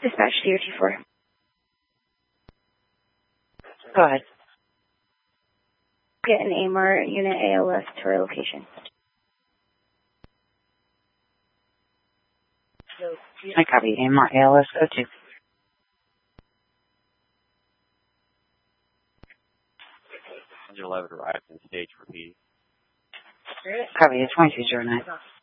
Dispatch DOT4. Go ahead. Get an AMR unit ALS to our location. I copy. AMR ALS 02. Passenger 11 arrived in stage for P. Copy. It's 2209.